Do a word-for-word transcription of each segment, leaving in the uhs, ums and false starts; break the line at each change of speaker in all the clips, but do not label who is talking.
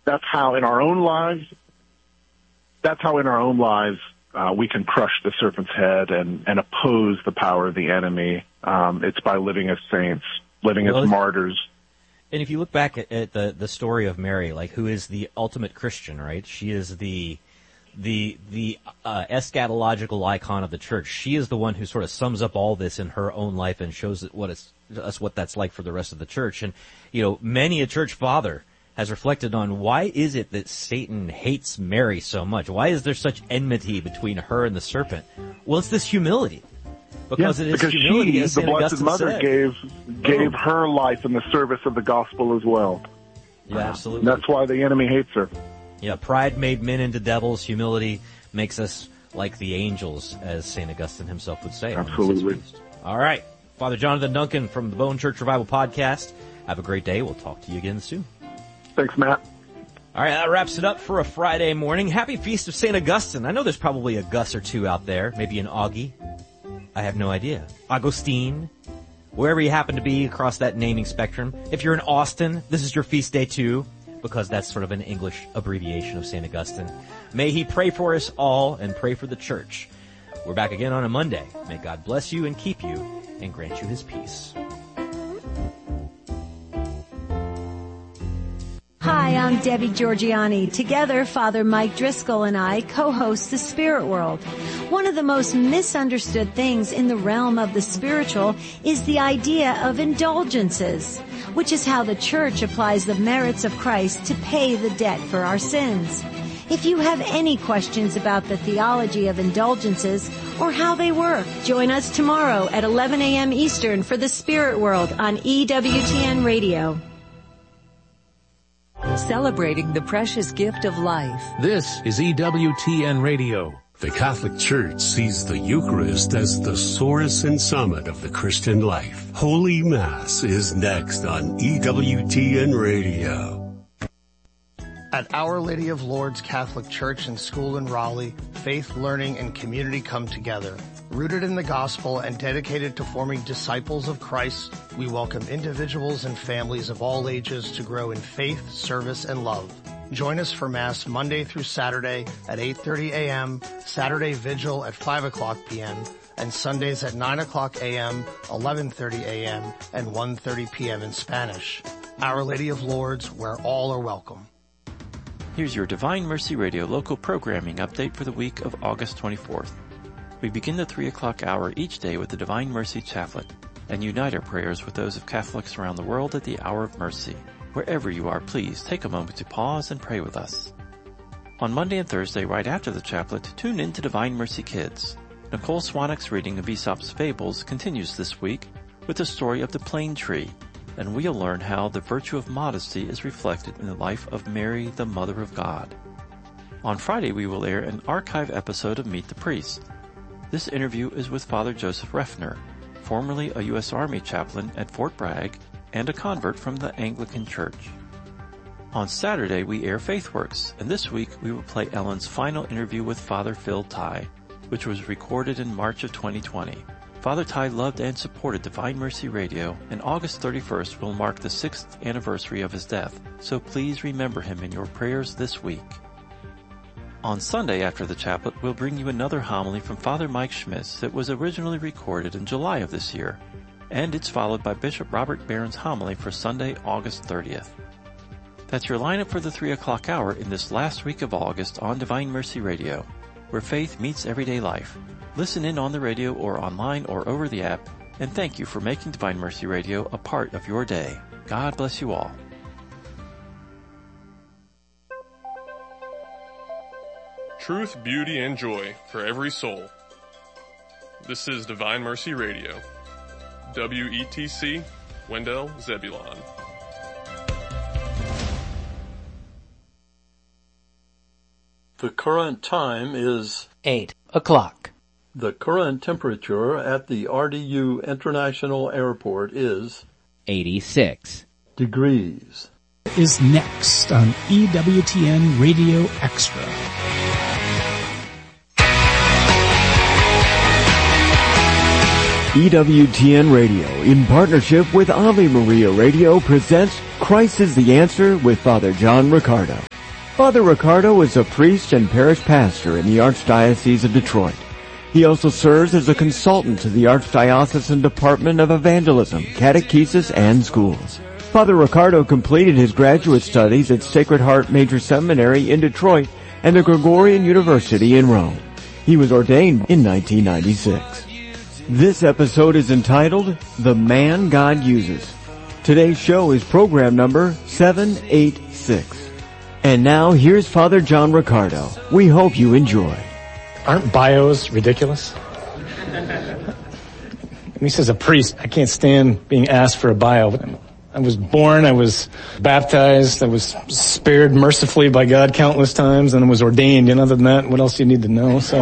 that's how in our own lives, that's how in our own lives uh, we can crush the serpent's head and, and oppose the power of the enemy. Um, it's by living as saints, living well, as martyrs.
And if you look back at, at the, the story of Mary, like, who is the ultimate Christian, right? She is the the the uh, eschatological icon of the church. She is the one who sort of sums up all this in her own life and shows it what it's, us what that's like for the rest of the church. And, you know, many a church father has reflected on why is it that Satan hates Mary so much? Why is there such enmity between her and the serpent? Well, it's this humility. Because
yes,
it is
because
humility,
she,
as
the
Saint
Blessed
Augustine
Mother,
said.
gave gave oh. her life in the service of the gospel as well.
Yeah, absolutely.
And that's why the enemy hates her.
Yeah, pride made men into devils. Humility makes us like the angels, as Saint Augustine himself would say.
Absolutely.
All right. Father Jonathan Duncan from the Bone Church Revival Podcast. Have a great day. We'll talk to you again soon.
Thanks, Matt.
All right, that wraps it up for a Friday morning. Happy Feast of Saint Augustine. I know there's probably a Gus or two out there, maybe an Augie. I have no idea. Augustine, wherever you happen to be across that naming spectrum. If you're in Austin, this is your feast day too, because that's sort of an English abbreviation of Saint Augustine. May he pray for us all and pray for the church. We're back again on a Monday. May God bless you and keep you and grant you his peace.
Hi, I'm Debbie Georgiani. Together, Father Mike Driscoll and I co-host The Spirit World. One of the most misunderstood things in the realm of the spiritual is the idea of indulgences, which is how the church applies the merits of Christ to pay the debt for our sins. If you have any questions about the theology of indulgences or how they work, join us tomorrow at eleven a.m. Eastern for The Spirit World on E W T N Radio.
Celebrating the precious gift of life.
This is E W T N Radio.
The Catholic Church sees the Eucharist as the source and summit of the Christian life. Holy Mass is next on E W T N Radio.
At Our Lady of Lourdes Catholic Church and School in Raleigh, faith, learning, and community come together. Rooted in the gospel and dedicated to forming disciples of Christ, we welcome individuals and families of all ages to grow in faith, service, and love. Join us for Mass Monday through Saturday at eight thirty a.m., Saturday Vigil at five o'clock p.m., and Sundays at nine o'clock a.m., eleven thirty a.m., and one thirty p.m. in Spanish. Our Lady of Lourdes, where all are welcome.
Here's your Divine Mercy Radio local programming update for the week of August twenty-fourth. We begin the three o'clock hour each day with the Divine Mercy Chaplet and unite our prayers with those of Catholics around the world at the Hour of Mercy. Wherever you are, please take a moment to pause and pray with us. On Monday and Thursday, right after the chaplet, tune in to Divine Mercy Kids. Nicole Swanwick's reading of Aesop's Fables continues this week with the story of the plane tree, and we'll learn how the virtue of modesty is reflected in the life of Mary, the Mother of God. On Friday, we will air an archive episode of Meet the Priest. This interview is with Father Joseph Reffner, formerly a U S Army chaplain at Fort Bragg and a convert from the Anglican Church. On Saturday, we air FaithWorks, and this week we will play Ellen's final interview with Father Phil Tighe, which was recorded in March of twenty twenty. Father Tighe loved and supported Divine Mercy Radio, and August thirty-first will mark the sixth anniversary of his death, so please remember him in your prayers this week. On Sunday after the chaplet, we'll bring you another homily from Father Mike Schmitz that was originally recorded in July of this year, and it's followed by Bishop Robert Barron's homily for Sunday, August thirtieth. That's your lineup for the three o'clock hour in this last week of August on Divine Mercy Radio, where faith meets everyday life. Listen in on the radio or online or over the app, and thank you for making Divine Mercy Radio a part of your day. God bless you all.
Truth, beauty, and joy for every soul. This is Divine Mercy Radio. W E T C, Wendell, Zebulon.
The current time is
eight o'clock.
The current temperature at the R D U International Airport is
eighty-six
degrees.
Is next on E W T N Radio Extra.
E W T N Radio, in partnership with Ave Maria Radio, presents Christ is the Answer with Father John Riccardo. Father Ricardo is a priest and parish pastor in the Archdiocese of Detroit. He also serves as a consultant to the Archdiocesan Department of Evangelism, Catechesis, and Schools. Father Ricardo completed his graduate studies at Sacred Heart Major Seminary in Detroit and the Gregorian University in Rome. He was ordained in nineteen ninety-six. This episode is entitled, The Man God Uses. Today's show is program number seven eighty-six. And now, here's Father John Ricardo. We hope you enjoy.
Aren't bios ridiculous? At least as a priest, I can't stand being asked for a bio. I was born, I was baptized, I was spared mercifully by God countless times, and I was ordained. And other than that, what else do you need to know? So,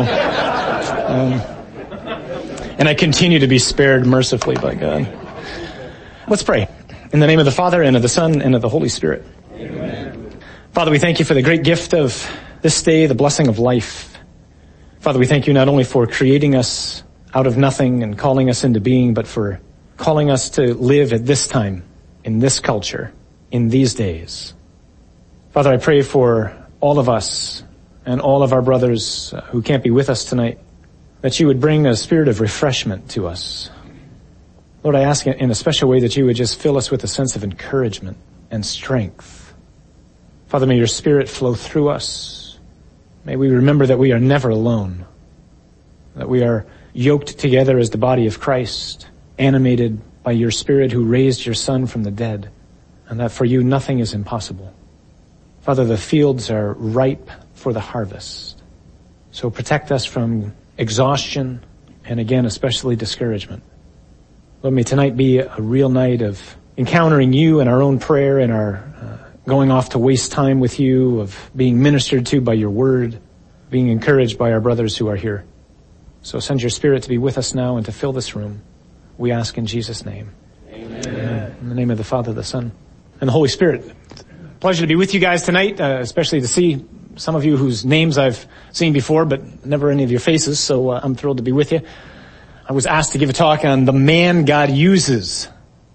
um, and I continue to be spared mercifully by God. Let's pray. In the name of the Father, and of the Son, and of the Holy Spirit. Amen. Father, we thank you for the great gift of this day, the blessing of life. Father, we thank you not only for creating us out of nothing and calling us into being, but for calling us to live at this time, in this culture, in these days. Father, I pray for all of us and all of our brothers who can't be with us tonight, that you would bring a spirit of refreshment to us. Lord, I ask in a special way that you would just fill us with a sense of encouragement and strength. Father, may your Spirit flow through us. May we remember that we are never alone, that we are yoked together as the body of Christ, animated by your Spirit who raised your Son from the dead, and that for you nothing is impossible. Father, the fields are ripe for the harvest. So protect us from exhaustion and again, especially discouragement. Lord, may tonight be a real night of encountering you in our own prayer and our uh, going off to waste time with you, of being ministered to by your word, being encouraged by our brothers who are here. So send your Spirit to be with us now and to fill this room. We ask in Jesus' name. Amen. Amen. In the name of the Father, the Son, and the Holy Spirit. Pleasure to be with you guys tonight, uh, especially to see some of you whose names I've seen before, but never any of your faces, so uh, I'm thrilled to be with you. I was asked to give a talk on the man God uses.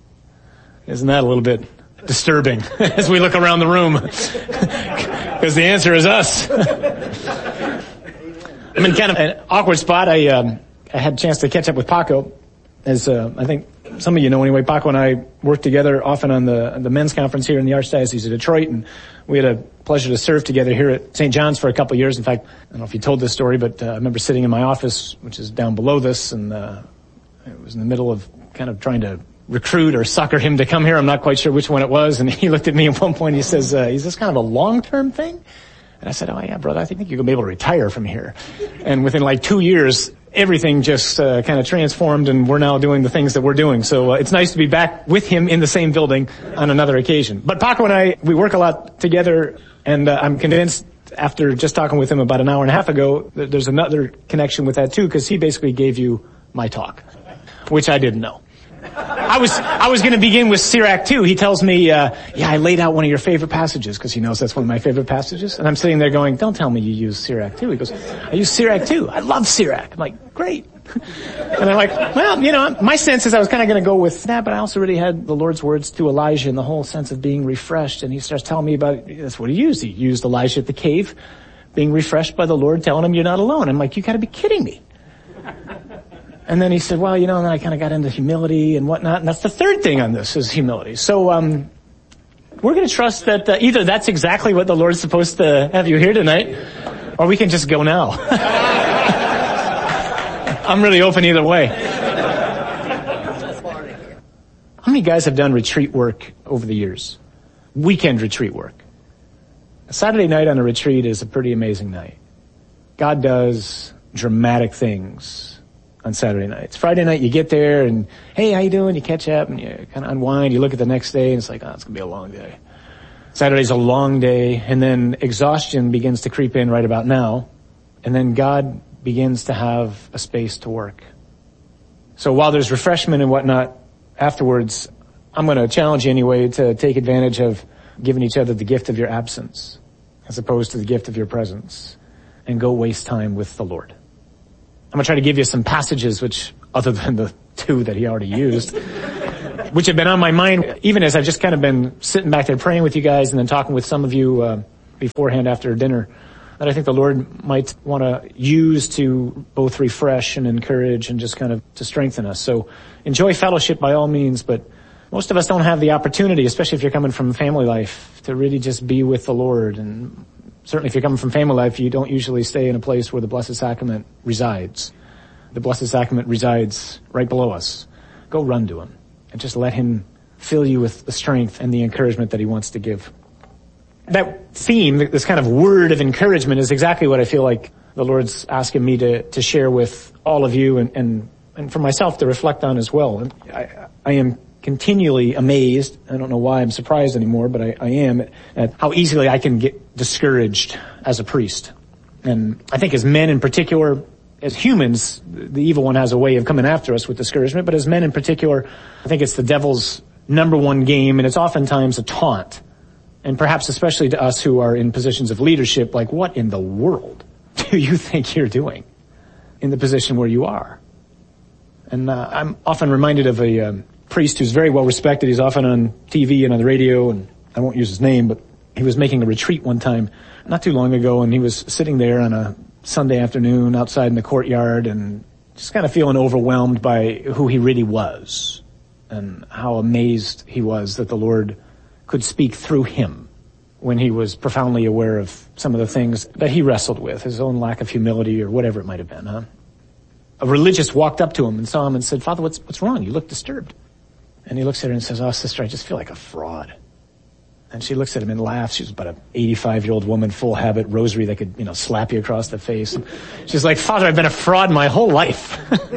Isn't that a little bit disturbing as we look around the room? Because the answer is us. I'm in kind of an awkward spot. I, um, I had a chance to catch up with Paco, as uh, I think some of you know anyway. Paco and I worked together often on the the men's conference here in the Archdiocese of Detroit, and we had a pleasure to serve together here at Saint John's for a couple of years. In fact, I don't know if you told this story, but uh, I remember sitting in my office, which is down below this, and uh, it was in the middle of kind of trying to recruit or sucker him to come here. I'm not quite sure which one it was, and he looked at me at one point. He says, uh, "Is this kind of a long-term thing?" And I said, "Oh yeah, brother, I think you're gonna be able to retire from here." And within like two years, everything just uh, kind of transformed, and we're now doing the things that we're doing. So uh, it's nice to be back with him in the same building on another occasion. But Paco and I, we work a lot together, and uh, I'm convinced after just talking with him about an hour and a half ago that there's another connection with that too, because he basically gave you my talk, which I didn't know. I was I was going to begin with Sirach two. He tells me, uh, yeah, I laid out one of your favorite passages, because he knows that's one of my favorite passages. And I'm sitting there going, don't tell me you use Sirach two. He goes, I use Sirach two. I love Sirach. I'm like, great. And I'm like, well, you know, my sense is I was kind of going to go with that, but I also really had the Lord's words to Elijah and the whole sense of being refreshed. And he starts telling me about, that's what he used. He used Elijah at the cave, being refreshed by the Lord, telling him you're not alone. I'm like, you got to be kidding me. And then he said, well, you know, and then I kind of got into humility and whatnot. And that's the third thing on this is humility. So, um, we're going to trust that uh, either that's exactly what the Lord's supposed to have you here tonight, or we can just go now. I'm really open either way. How many guys have done retreat work over the years? Weekend retreat work. A Saturday night on a retreat is a pretty amazing night. God does dramatic things on Saturday nights. Friday night, you get there and, hey, how you doing? You catch up and you kind of unwind. You look at the next day and it's like, oh, it's going to be a long day. Saturday's a long day, and then exhaustion begins to creep in right about now, and then God begins to have a space to work. So while there's refreshment and whatnot afterwards, I'm going to challenge you anyway to take advantage of giving each other the gift of your absence as opposed to the gift of your presence, and go waste time with the Lord. I'm going to try to give you some passages which, other than the two that he already used, which have been on my mind even as I've just kind of been sitting back there praying with you guys and then talking with some of you uh, beforehand after dinner that I think the Lord might want to use to both refresh and encourage and just kind of to strengthen us. So enjoy fellowship by all means, but most of us don't have the opportunity, especially if you're coming from family life, to really just be with the Lord. And certainly if you're coming from family life, you don't usually stay in a place where the Blessed Sacrament resides. The Blessed Sacrament resides right below us. Go run to him and just let him fill you with the strength and the encouragement that he wants to give. That theme, this kind of word of encouragement, is exactly what I feel like the Lord's asking me to, to share with all of you and, and, and for myself to reflect on as well. And I, I am continually amazed. I don't know why I'm surprised anymore, but I, I am at how easily I can get discouraged as a priest. And I think as men in particular, as humans, the evil one has a way of coming after us with discouragement, but as men in particular, I think it's the devil's number one game, and it's oftentimes a taunt. And perhaps especially to us who are in positions of leadership, like, what in the world do you think you're doing in the position where you are? And uh, I'm often reminded of a um, priest who's very well respected. He's often on T V and on the radio, and I won't use his name, but he was making a retreat one time not too long ago, and he was sitting there on a Sunday afternoon outside in the courtyard and just kind of feeling overwhelmed by who he really was and how amazed he was that the Lord could speak through him when he was profoundly aware of some of the things that he wrestled with, his own lack of humility or whatever it might have been, huh? A religious walked up to him and saw him and said, "Father, what's, what's wrong? You look disturbed." And he looks at her and says, "Oh, sister, I just feel like a fraud." And she looks at him and laughs. She's about an eighty-five-year-old woman, full habit, rosary that could, you know, slap you across the face. And she's like, "Father, I've been a fraud my whole life."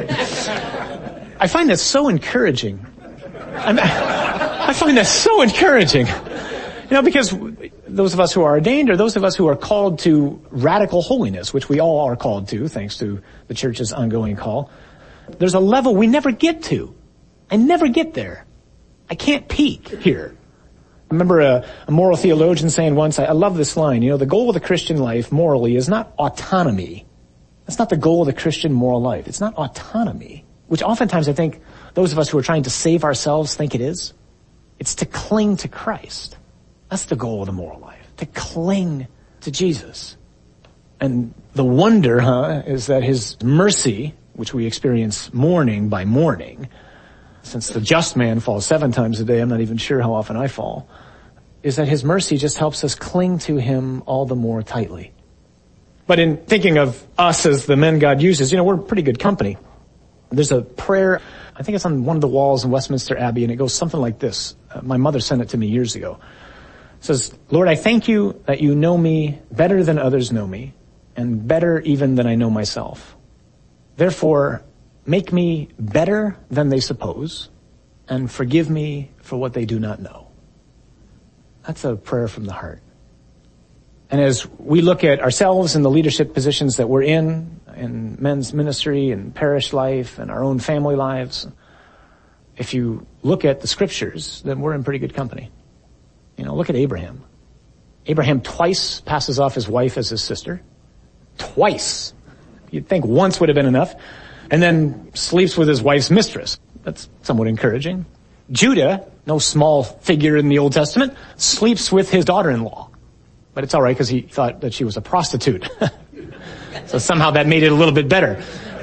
I find that so encouraging. I'm, I find that so encouraging. You know, because those of us who are ordained or those of us who are called to radical holiness, which we all are called to, thanks to the church's ongoing call, there's a level we never get to. I never get there. I can't peak here. I remember a, a moral theologian saying once, I, I love this line, you know, the goal of the Christian life morally is not autonomy. That's not the goal of the Christian moral life. It's not autonomy, which oftentimes I think those of us who are trying to save ourselves think it is. It's to cling to Christ. That's the goal of the moral life, to cling to Jesus. And the wonder, huh, is that his mercy, which we experience morning by morning, since the just man falls seven times a day, I'm not even sure how often I fall, is that his mercy just helps us cling to him all the more tightly. But in thinking of us as the men God uses, you know, we're pretty good company. There's a prayer, I think it's on one of the walls in Westminster Abbey, and it goes something like this. Uh, my mother sent it to me years ago. It says, "Lord, I thank you that you know me better than others know me, and better even than I know myself. Therefore, make me better than they suppose, and forgive me for what they do not know." That's a prayer from the heart. And as we look at ourselves and the leadership positions that we're in, in men's ministry and parish life and our own family lives, if you look at the scriptures, then we're in pretty good company. You know, look at Abraham. Abraham twice passes off his wife as his sister. Twice. You'd think once would have been enough. And then sleeps with his wife's mistress. That's somewhat encouraging. Judah, no small figure in the Old Testament, sleeps with his daughter-in-law. But it's all right because he thought that she was a prostitute. So somehow that made it a little bit better.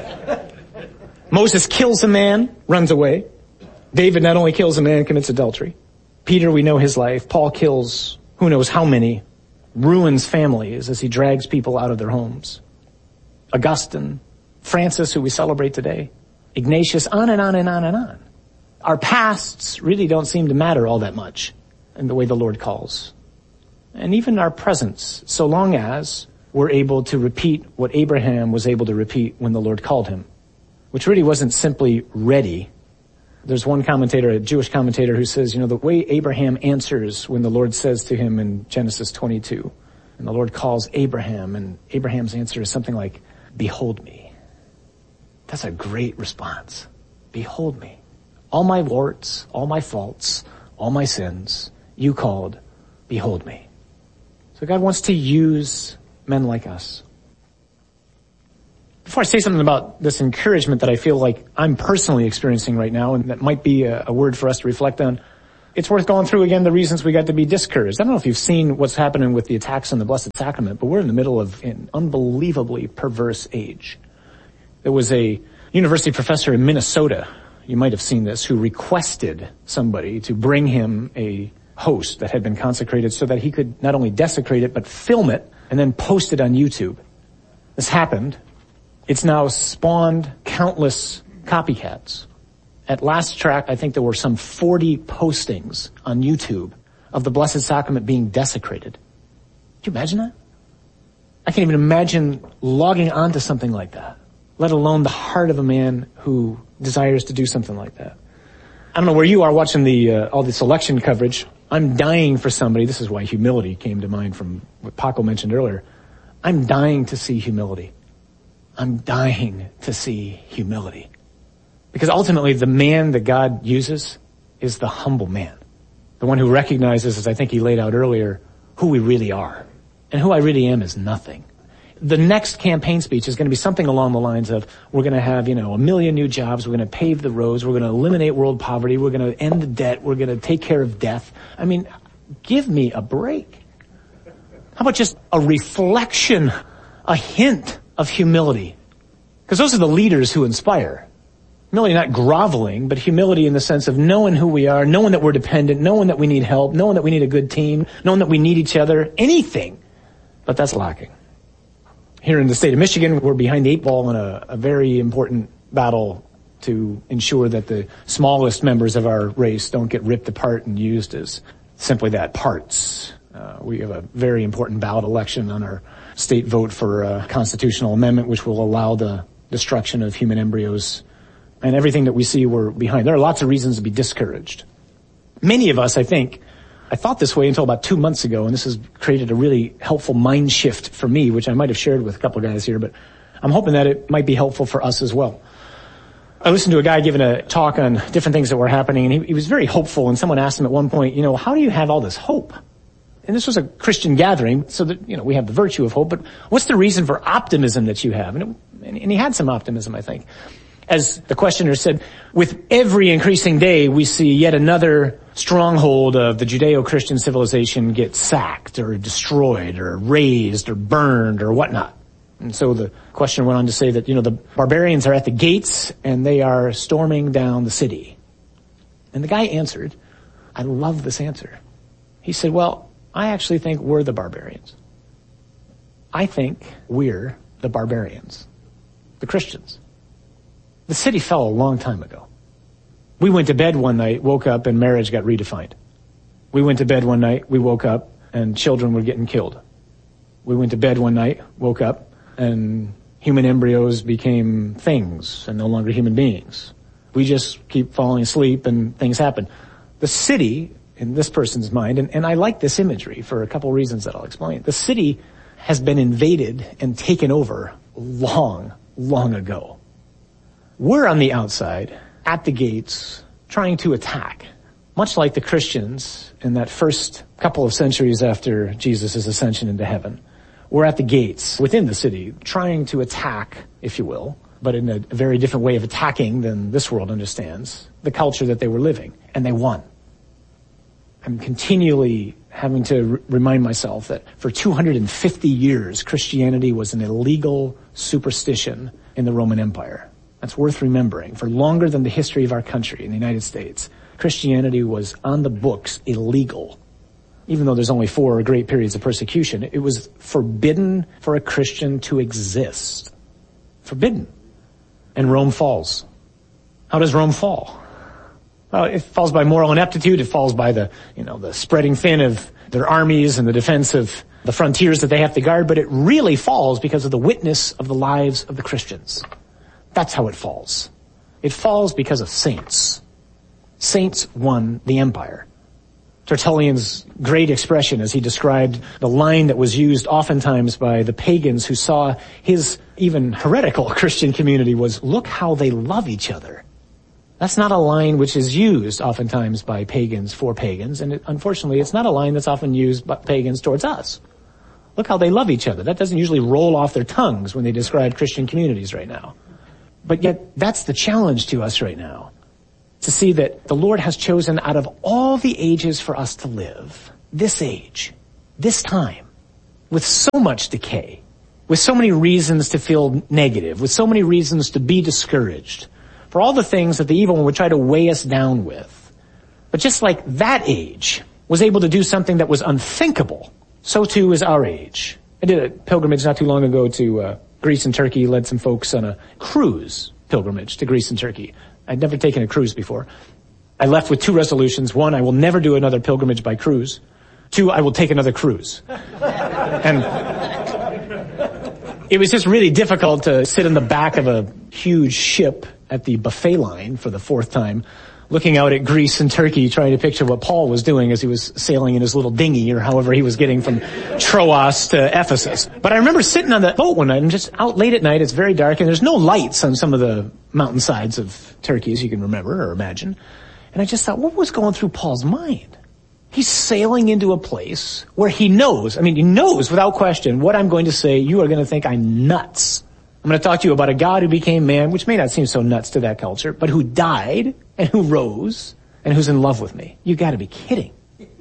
Moses kills a man, runs away. David not only kills a man, commits adultery. Peter, we know his life. Paul kills who knows how many, ruins families as he drags people out of their homes. Augustine, Francis, who we celebrate today, Ignatius, on and on and on and on. Our pasts really don't seem to matter all that much in the way the Lord calls. And even our presents, so long as we're able to repeat what Abraham was able to repeat when the Lord called him, which really wasn't simply ready. There's one commentator, a Jewish commentator, who says, you know, the way Abraham answers when the Lord says to him in Genesis twenty-two, and the Lord calls Abraham, and Abraham's answer is something like, "Behold me." That's a great response. Behold me. All my warts, all my faults, all my sins, you called, behold me. So God wants to use men like us. Before I say something about this encouragement that I feel like I'm personally experiencing right now, and that might be a, a word for us to reflect on, it's worth going through again the reasons we got to be discouraged. I don't know if you've seen what's happening with the attacks on the Blessed Sacrament, but we're in the middle of an unbelievably perverse age. There was a university professor in Minnesota, you might have seen this, who requested somebody to bring him a host that had been consecrated so that he could not only desecrate it, but film it and then post it on YouTube. This happened. It's now spawned countless copycats. At last track, I think there were some forty postings on YouTube of the Blessed Sacrament being desecrated. Can you imagine that? I can't even imagine logging onto something like that, let alone the heart of a man who desires to do something like that. I don't know where you are watching the uh, all this election coverage. I'm dying for somebody. This is why humility came to mind from what Paco mentioned earlier. I'm dying to see humility. I'm dying to see humility. Because ultimately the man that God uses is the humble man. The one who recognizes, as I think he laid out earlier, who we really are. And who I really am is nothing. The next campaign speech is going to be something along the lines of, we're going to have, you know, a million new jobs, we're going to pave the roads, we're going to eliminate world poverty, we're going to end the debt, we're going to take care of death. I mean, give me a break. How about just a reflection, a hint of humility? Because those are the leaders who inspire. Humility not groveling, but humility in the sense of knowing who we are, knowing that we're dependent, knowing that we need help, knowing that we need a good team, knowing that we need each other, anything. But that's lacking. Here in the state of Michigan, we're behind the eight ball in a, a very important battle to ensure that the smallest members of our race don't get ripped apart and used as simply that, parts. Uh, we have a very important ballot election on our state vote for a constitutional amendment which will allow the destruction of human embryos. And everything that we see, we're behind. There are lots of reasons to be discouraged. Many of us, I think, I thought this way until about two months ago, and this has created a really helpful mind shift for me, which I might have shared with a couple of guys here, but I'm hoping that it might be helpful for us as well. I listened to a guy giving a talk on different things that were happening, and he, he was very hopeful, and someone asked him at one point, you know, how do you have all this hope? And this was a Christian gathering, so that, you know, we have the virtue of hope, but what's the reason for optimism that you have? And, it, and he had some optimism, I think. As the questioner said, with every increasing day, we see yet another stronghold of the Judeo-Christian civilization get sacked or destroyed or razed or burned or whatnot. And so the questioner went on to say that, you know, the barbarians are at the gates and they are storming down the city. And the guy answered, I love this answer. He said, well, I actually think we're the barbarians. I think we're the barbarians, the Christians. The city fell a long time ago. We went to bed one night, woke up, and marriage got redefined. We went to bed one night, we woke up, and children were getting killed. We went to bed one night, woke up, and human embryos became things and no longer human beings. We just keep falling asleep and things happen. The city, in this person's mind, and, and I like this imagery for a couple of reasons that I'll explain. The city has been invaded and taken over long, long ago. We're on the outside, at the gates, trying to attack. Much like the Christians in that first couple of centuries after Jesus' ascension into heaven. We're at the gates, within the city, trying to attack, if you will, but in a very different way of attacking than this world understands, the culture that they were living. And they won. I'm continually having to r- remind myself that for two hundred fifty years, Christianity was an illegal superstition in the Roman Empire. That's worth remembering. For longer than the history of our country in the United States, Christianity was on the books illegal. Even though there's only four great periods of persecution, it was forbidden for a Christian to exist. Forbidden. And Rome falls. How does Rome fall? Well, it falls by moral ineptitude. It falls by the, you know, the spreading thin of their armies and the defense of the frontiers that they have to guard, but it really falls because of the witness of the lives of the Christians. That's how it falls. It falls because of saints. Saints won the empire. Tertullian's great expression as he described the line that was used oftentimes by the pagans who saw his even heretical Christian community was, look how they love each other. That's not a line which is used oftentimes by pagans for pagans, and it, unfortunately it's not a line that's often used by pagans towards us. Look how they love each other. That doesn't usually roll off their tongues when they describe Christian communities right now. But yet, that's the challenge to us right now. to see that the Lord has chosen out of all the ages for us to live, this age, this time, with so much decay, with so many reasons to feel negative, with so many reasons to be discouraged, for all the things that the evil one would try to weigh us down with. But just like that age was able to do something that was unthinkable, so too is our age. I did a pilgrimage not too long ago to uh, Greece and Turkey, led some folks on a cruise pilgrimage to Greece and Turkey. I'd never taken a cruise before. I left with two resolutions. One, I will never do another pilgrimage by cruise. Two, I will take another cruise. And it was just really difficult to sit in the back of a huge ship at the buffet line for the fourth time, looking out at Greece and Turkey, trying to picture what Paul was doing as he was sailing in his little dinghy or however he was getting from Troas to Ephesus. But I remember sitting on the boat one night and just out late at night, it's very dark and there's no lights on some of the mountainsides of Turkey, as you can remember or imagine. And I just thought, what was going through Paul's mind? He's sailing into a place where he knows, I mean, he knows without question what I'm going to say. You are going to think I'm nuts. I'm going to talk to you about a God who became man, which may not seem so nuts to that culture, but who died and who rose and who's in love with me. You got to be kidding.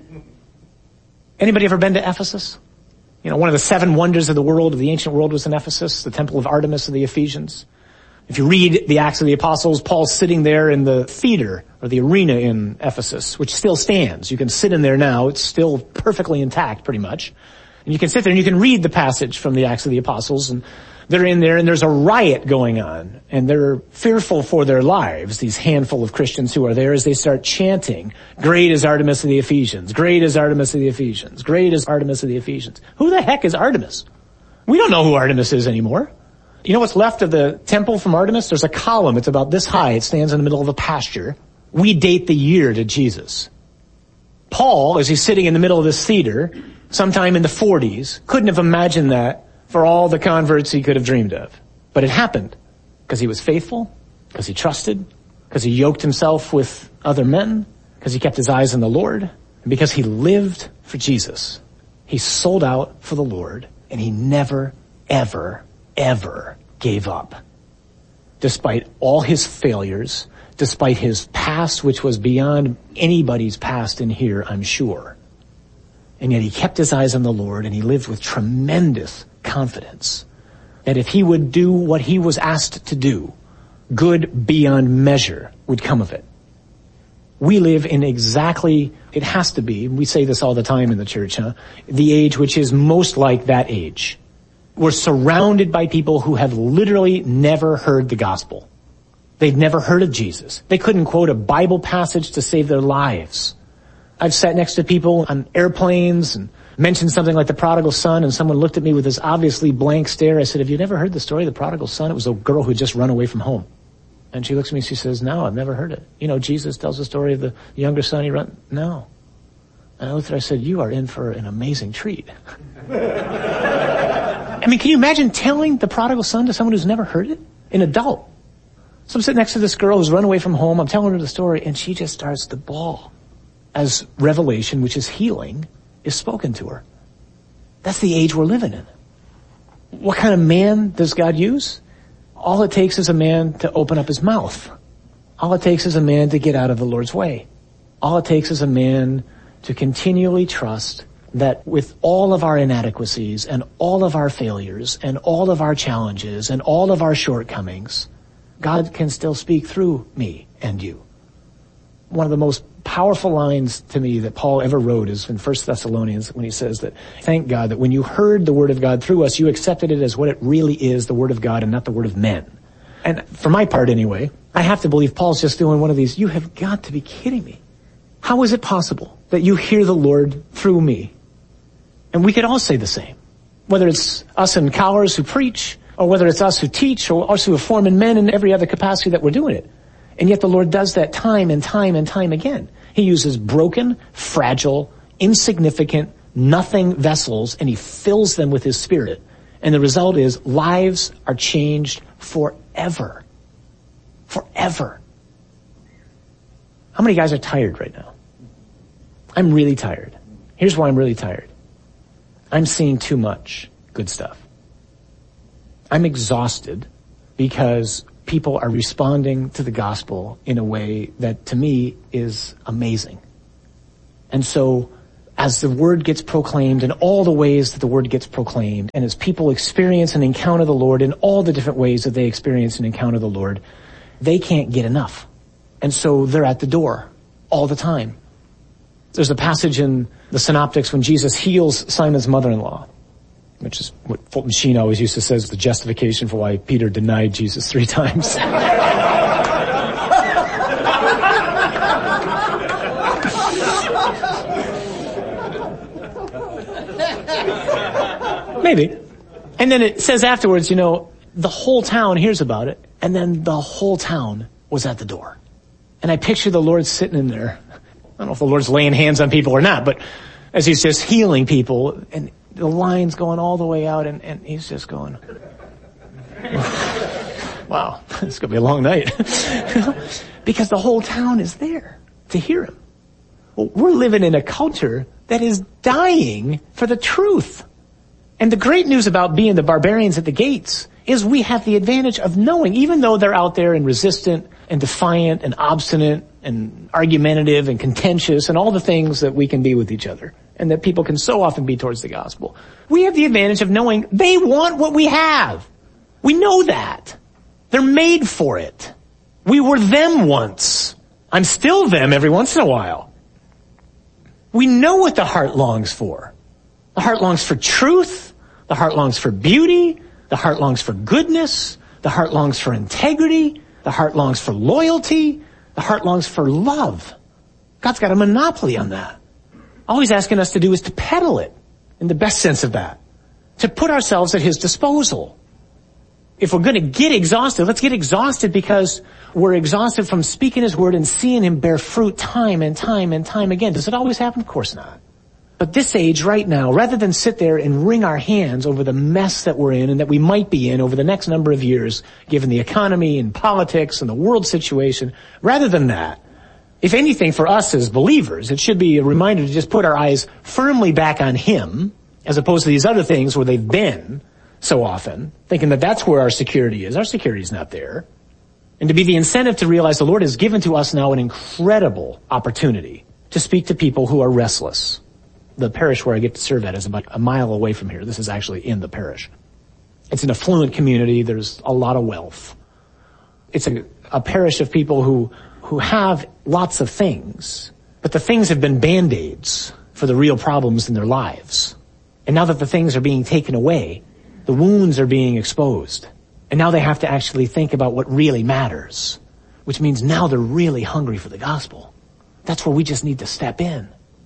Anybody ever been to Ephesus? You know, one of the seven wonders of the world, of the ancient world, was in Ephesus, the temple of Artemis of the Ephesians. If you read the Acts of the Apostles, Paul's sitting there in the theater or the arena in Ephesus, which still stands. You can sit in there now. It's still perfectly intact, pretty much. And you can sit there and you can read the passage from the Acts of the Apostles, and they're in there and there's a riot going on and they're fearful for their lives, these handful of Christians who are there, as they start chanting, "Great is Artemis of the Ephesians, great is Artemis of the Ephesians, great is Artemis of the Ephesians." Who the heck is Artemis? We don't know who Artemis is anymore. You know what's left of the temple from Artemis? There's a column. It's about this high. It stands in the middle of a pasture. We date the year to Jesus. Paul, as he's sitting in the middle of this theater, sometime in the forties, couldn't have imagined that for all the converts he could have dreamed of. But it happened because he was faithful, because he trusted, because he yoked himself with other men, because he kept his eyes on the Lord, and because he lived for Jesus. He sold out for the Lord, and he never, ever, ever gave up. Despite all his failures, despite his past, which was beyond anybody's past in here, I'm sure. And yet he kept his eyes on the Lord, and he lived with tremendous confidence that if he would do what he was asked to do, good beyond measure would come of it. We live in exactly, it has to be, we say this all the time in the church, huh? The age which is most like that age. We're surrounded by people who have literally never heard the gospel. They've never heard of Jesus. They couldn't quote a Bible passage to save their lives. I've sat next to people on airplanes and mentioned something like the prodigal son, and someone looked at me with this obviously blank stare. I said, "Have you never heard the story of the prodigal son?" It was a girl who had just run away from home. And she looks at me and she says, "No, I've never heard it. You know, Jesus tells the story of the younger son, he run." No. And I looked at her, I said, "You are in for an amazing treat." I mean, can you imagine telling the prodigal son to someone who's never heard it? An adult. So I'm sitting next to this girl who's run away from home. I'm telling her the story, and she just starts to bawl as revelation, which is healing, is spoken to her. That's the age we're living in. What kind of man does God use? All it takes is a man to open up his mouth. All it takes is a man to get out of the Lord's way. All it takes is a man to continually trust that with all of our inadequacies and all of our failures and all of our challenges and all of our shortcomings, God can still speak through me and you. One of the most powerful lines to me that Paul ever wrote is in First Thessalonians, when he says that, "Thank God that when you heard the word of God through us, you accepted it as what it really is, the word of God, and not the word of men." And for my part anyway, I have to believe Paul's just doing one of these, you have got to be kidding me. How is it possible that you hear the Lord through me? And we could all say the same. Whether it's us in collars who preach, or whether it's us who teach, or us who are forming men in every other capacity that we're doing it. And yet the Lord does that time and time and time again. He uses broken, fragile, insignificant, nothing vessels, and he fills them with his Spirit. And the result is lives are changed forever. Forever. How many guys are tired right now? I'm really tired. Here's why I'm really tired. I'm seeing too much good stuff. I'm exhausted because people are responding to the gospel in a way that to me is amazing. And so as the word gets proclaimed in all the ways that the word gets proclaimed, and as people experience and encounter the Lord in all the different ways that they experience and encounter the Lord, they can't get enough. And so they're at the door all the time. There's a passage in the Synoptics when Jesus heals Simon's mother-in-law, which is what Fulton Sheen always used to say is the justification for why Peter denied Jesus three times. Maybe. And then it says afterwards, you know, the whole town hears about it, and then the whole town was at the door. And I picture the Lord sitting in there. I don't know if the Lord's laying hands on people or not, but as he's just healing people, and the line's going all the way out, and, and he's just going, wow, it's going to be a long night. Because the whole town is there to hear him. Well, we're living in a culture that is dying for the truth. And the great news about being the barbarians at the gates is we have the advantage of knowing, even though they're out there and resistant and defiant and obstinate and argumentative and contentious and all the things that we can be with each other and that people can so often be towards the gospel. We have the advantage of knowing they want what we have. We know that. They're made for it. We were them once. I'm still them every once in a while. We know what the heart longs for. The heart longs for truth. The heart longs for beauty. The heart longs for goodness. The heart longs for integrity. The heart longs for loyalty. The heart longs for love. God's got a monopoly on that. All he's asking us to do is to peddle it, in the best sense of that. To put ourselves at his disposal. If we're going to get exhausted, let's get exhausted because we're exhausted from speaking his word and seeing him bear fruit time and time and time again. Does it always happen? Of course not. But this age right now, rather than sit there and wring our hands over the mess that we're in and that we might be in over the next number of years, given the economy and politics and the world situation, rather than that, if anything for us as believers, it should be a reminder to just put our eyes firmly back on him, as opposed to these other things where they've been so often, thinking that that's where our security is. Our security is not there. And to be the incentive to realize the Lord has given to us now an incredible opportunity to speak to people who are restless. The parish where I get to serve at is about a mile away from here. This is actually in the parish. It's an affluent community. There's a lot of wealth. It's a, a parish of people who, who have lots of things, but the things have been band-aids for the real problems in their lives. And now that the things are being taken away, the wounds are being exposed. And now they have to actually think about what really matters, which means now they're really hungry for the gospel. That's where we just need to step in.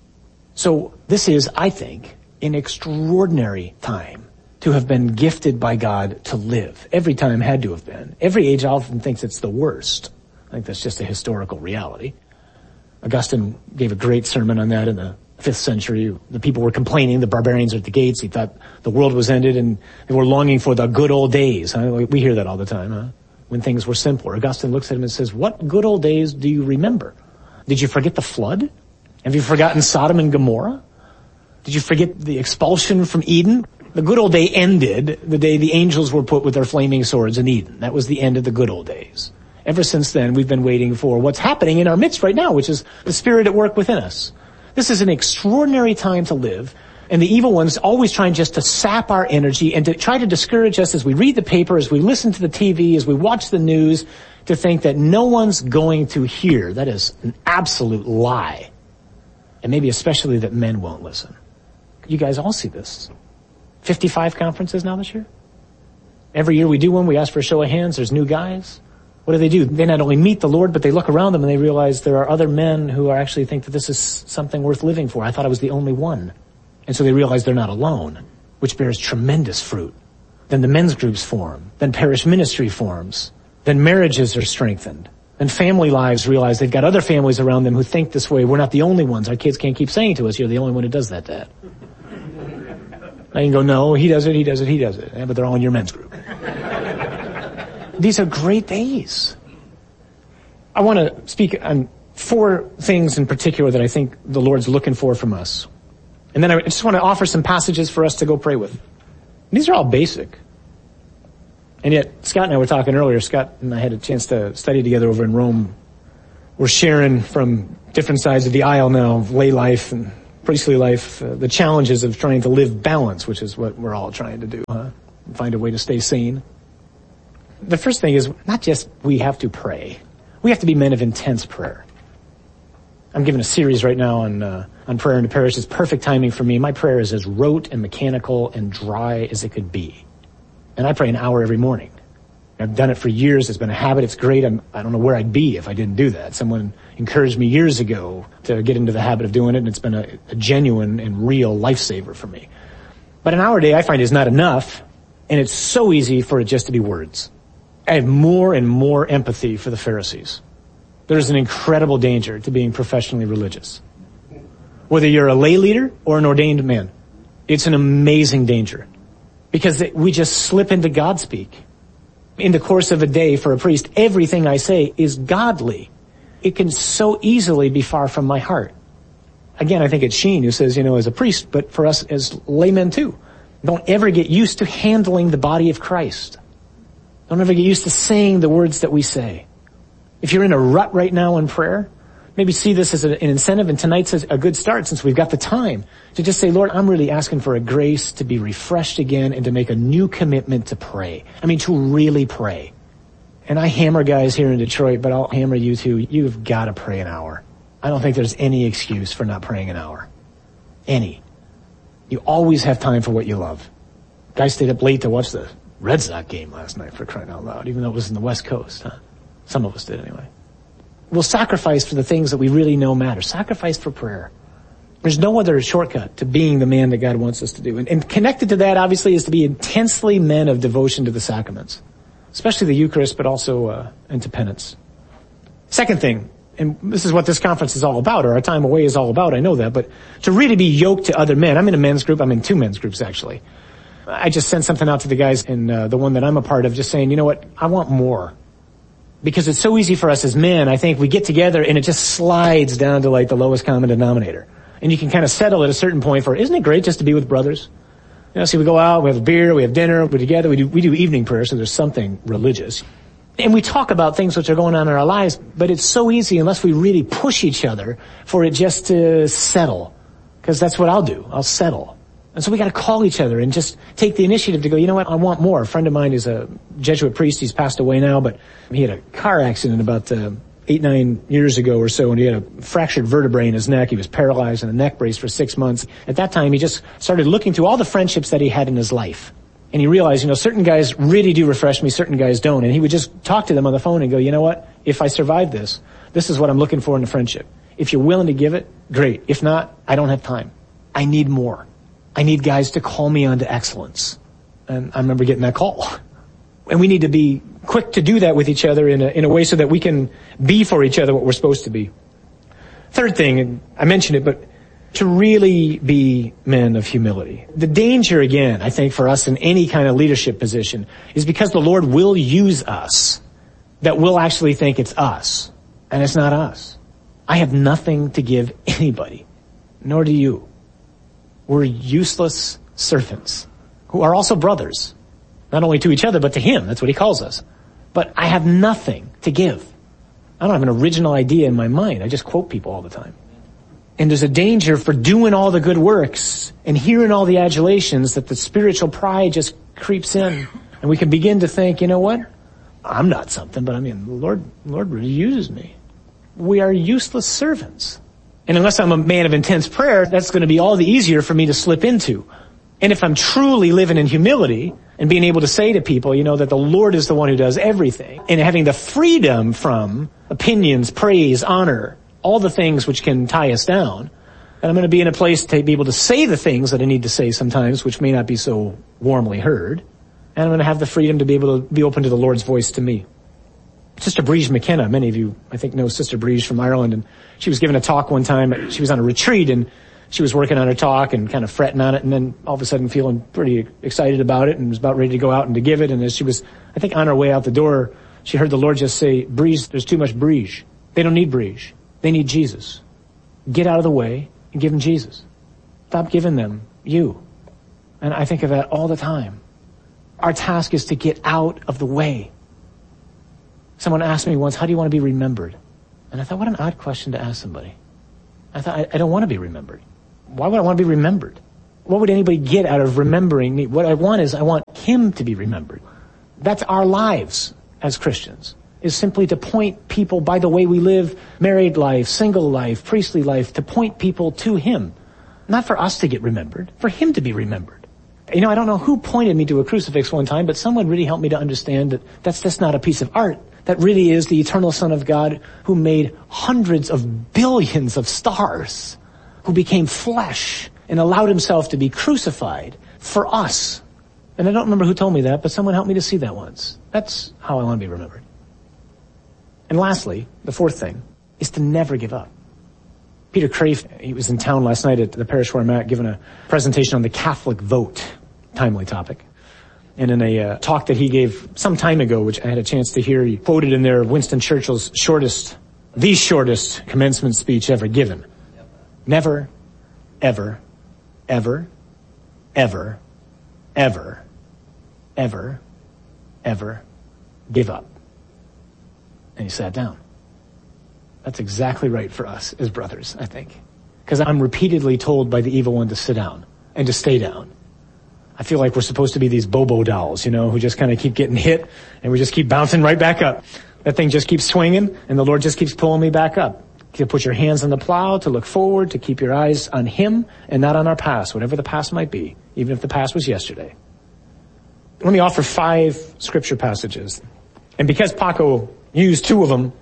So this is, I think, an extraordinary time to have been gifted by God to live. Every time had to have been. Every age often thinks it's the worst. I think that's just a historical reality. Augustine gave a great sermon on that in the fifth century. The people were complaining, the barbarians are at the gates. He thought the world was ended and they were longing for the good old days. Huh? We hear that all the time, huh? When things were simpler. Augustine looks at him and says, what good old days do you remember? Did you forget the flood? Have you forgotten Sodom and Gomorrah? Did you forget the expulsion from Eden? The good old day ended the day the angels were put with their flaming swords in Eden. That was the end of the good old days. Ever since then, we've been waiting for what's happening in our midst right now, which is the Spirit at work within us. This is an extraordinary time to live, and the evil one's always trying just to sap our energy and to try to discourage us as we read the paper, as we listen to the T V, as we watch the news, to think that no one's going to hear. That is an absolute lie. And maybe especially that men won't listen. You guys all see this. fifty-five conferences now this year. Every year we do one, we ask for a show of hands. There's new guys. What do they do? They not only meet the Lord, but they look around them and they realize there are other men who are actually think that this is something worth living for. I thought I was the only one. And so they realize they're not alone, which bears tremendous fruit. Then the men's groups form. Then parish ministry forms. Then marriages are strengthened. Then family lives realize they've got other families around them who think this way. We're not the only ones. Our kids can't keep saying to us, you're the only one who does that, Dad. Now you can go, no, he does it, he does it, he does it. Yeah, but they're all in your men's group. These are great days. I want to speak on four things in particular that I think the Lord's looking for from us. And then I just want to offer some passages for us to go pray with. These are all basic. And yet, Scott and I were talking earlier, Scott and I had a chance to study together over in Rome. We're sharing from different sides of the aisle now, lay life and priestly life, uh, the challenges of trying to live balance, which is what we're all trying to do, huh? Find a way to stay sane. The first thing is not just we have to pray. We have to be men of intense prayer. I'm giving a series right now on uh, on prayer in the parish. It's perfect timing for me. My prayer is as rote and mechanical and dry as it could be. And I pray an hour every morning. I've done it for years. It's been a habit. It's great. I'm, I don't know where I'd be if I didn't do that. Someone encouraged me years ago to get into the habit of doing it, and it's been a, a genuine and real lifesaver for me. But an hour a day I find is not enough, and it's so easy for it just to be words. I have more and more empathy for the Pharisees. There's an incredible danger to being professionally religious. Whether you're a lay leader or an ordained man, it's an amazing danger. Because we just slip into God speak. In the course of a day for a priest, everything I say is godly. It can so easily be far from my heart. Again, I think it's Sheen who says, you know, as a priest, but for us as laymen too, don't ever get used to handling the body of Christ. Don't ever get used to saying the words that we say. If you're in a rut right now in prayer, maybe see this as an incentive, and tonight's a good start since we've got the time to just say, Lord, I'm really asking for a grace to be refreshed again and to make a new commitment to pray. I mean, to really pray. And I hammer guys here in Detroit, but I'll hammer you too. You've got to pray an hour. I don't think there's any excuse for not praying an hour. Any. You always have time for what you love. Guys stayed up late to watch the Red Sox game last night, for crying out loud, even though it was in the West Coast, huh? Some of us did anyway. We'll sacrifice for the things that we really know matter. Sacrifice for prayer. There's no other shortcut to being the man that God wants us to do. And, and connected to that, obviously, is to be intensely men of devotion to the sacraments, especially the Eucharist, but also uh, into penance. Second thing, and this is what this conference is all about, or our time away is all about, I know that, but to really be yoked to other men. I'm in a men's group. I'm in two men's groups, actually. I just sent something out to the guys in uh, the one that I'm a part of, just saying, you know what, I want more. Because it's so easy for us as men, I think we get together and it just slides down to like the lowest common denominator. And you can kind of settle at a certain point for, isn't it great just to be with brothers? You know, see, we go out, we have a beer, we have dinner, we're together, we do, we do evening prayer, so there's something religious. And we talk about things which are going on in our lives, but it's so easy unless we really push each other for it just to settle. Because that's what I'll do. I'll settle. And so we got to call each other and just take the initiative to go, you know what, I want more. A friend of mine is a Jesuit priest. He's passed away now, but he had a car accident about uh, eight, nine years ago or so, and he had a fractured vertebrae in his neck. He was paralyzed in a neck brace for six months. At that time, he just started looking through all the friendships that he had in his life. And he realized, you know, certain guys really do refresh me, certain guys don't. And he would just talk to them on the phone and go, you know what, if I survive this, this is what I'm looking for in a friendship. If you're willing to give it, great. If not, I don't have time. I need more. I need guys to call me on to excellence. And I remember getting that call. And we need to be quick to do that with each other in a, in a way so that we can be for each other what we're supposed to be. Third thing, and I mentioned it, but to really be men of humility. The danger, again, I think for us in any kind of leadership position is because the Lord will use us, that we'll actually think it's us. And it's not us. I have nothing to give anybody, nor do you. We're useless servants who are also brothers, not only to each other, but to Him. That's what He calls us. But I have nothing to give. I don't have an original idea in my mind. I just quote people all the time. And there's a danger for doing all the good works and hearing all the adulations that the spiritual pride just creeps in. And we can begin to think, you know what? I'm not something, but I mean, the Lord, the Lord really uses me. We are useless servants. And unless I'm a man of intense prayer, that's going to be all the easier for me to slip into. And if I'm truly living in humility and being able to say to people, you know, that the Lord is the one who does everything, and having the freedom from opinions, praise, honor, all the things which can tie us down, and I'm going to be in a place to be able to say the things that I need to say sometimes, which may not be so warmly heard, and I'm going to have the freedom to be able to be open to the Lord's voice to me. Sister Breege McKenna, many of you, I think, know Sister Breege from Ireland, and she was giving a talk one time. She was on a retreat, and she was working on her talk and kind of fretting on it, and then all of a sudden feeling pretty excited about it and was about ready to go out and to give it. And as she was, I think, on her way out the door, she heard the Lord just say, Breege, there's too much Breege. They don't need Breege. They need Jesus. Get out of the way and give them Jesus. Stop giving them you. And I think of that all the time. Our task is to get out of the way. Someone asked me once, how do you want to be remembered? And I thought, what an odd question to ask somebody. I thought, I, I don't want to be remembered. Why would I want to be remembered? What would anybody get out of remembering me? What I want is I want him to be remembered. That's our lives as Christians, is simply to point people by the way we live, married life, single life, priestly life, to point people to him. Not for us to get remembered, for him to be remembered. You know, I don't know who pointed me to a crucifix one time, but someone really helped me to understand that that's just not a piece of art. That really is the eternal Son of God who made hundreds of billions of stars, who became flesh and allowed himself to be crucified for us. And I don't remember who told me that, but someone helped me to see that once. That's how I want to be remembered. And lastly, the fourth thing is to never give up. Peter Crave, he was in town last night at the parish where I'm at, giving a presentation on the Catholic vote, timely topic. And in a uh, talk that he gave some time ago, which I had a chance to hear, he quoted in there Winston Churchill's shortest, the shortest commencement speech ever given. Never, ever, ever, ever, ever, ever, ever give up. And he sat down. That's exactly right for us as brothers, I think. Because I'm repeatedly told by the evil one to sit down and to stay down. I feel like we're supposed to be these Bobo dolls, you know, who just kind of keep getting hit and we just keep bouncing right back up. That thing just keeps swinging and the Lord just keeps pulling me back up. To put your hands on the plow, to look forward, to keep your eyes on him and not on our past, whatever the past might be, even if the past was yesterday. Let me offer five scripture passages. And because Paco used two of them,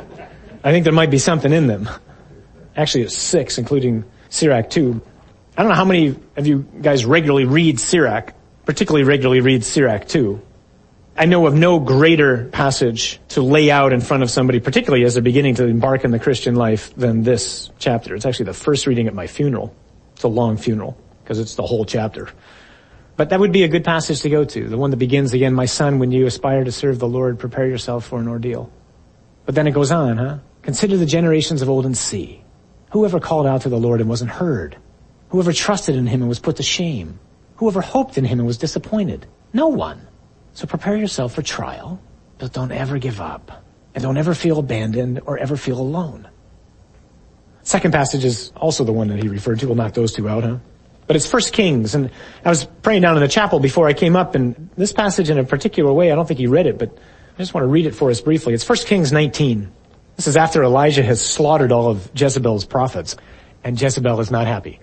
I think there might be something in them. Actually, it's six, including Sirach two. I don't know how many of you guys regularly read Sirach, particularly regularly read Sirach two. I know of no greater passage to lay out in front of somebody, particularly as they're beginning to embark in the Christian life, than this chapter. It's actually the first reading at my funeral. It's a long funeral, because it's the whole chapter. But that would be a good passage to go to, the one that begins again, my son, when you aspire to serve the Lord, prepare yourself for an ordeal. But then it goes on, huh? Consider the generations of old and see. Whoever called out to the Lord and wasn't heard? Whoever trusted in him and was put to shame? Whoever hoped in him and was disappointed? No one. So prepare yourself for trial, but don't ever give up. And don't ever feel abandoned or ever feel alone. Second passage is also the one that he referred to. We'll knock those two out, huh? But it's First Kings, and I was praying down in the chapel before I came up, and this passage in a particular way, I don't think he read it, but I just want to read it for us briefly. It's First Kings nineteen. This is after Elijah has slaughtered all of Jezebel's prophets, and Jezebel is not happy.